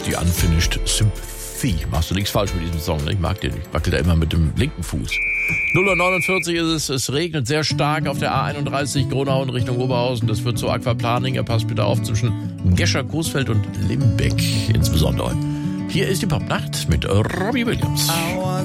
die Unfinished Sympathy. Machst du nichts falsch mit diesem Song, ne? Ich mag den. Ich wackel da immer mit dem linken Fuß. 0:49 ist es. Es regnet sehr stark auf der A31 Gronau in Richtung Oberhausen. Das wird zu Aquaplaning. Ihr passt bitte auf zwischen Gescher, Coesfeld und Limbeck insbesondere. Hier ist die Popnacht mit Robbie Williams.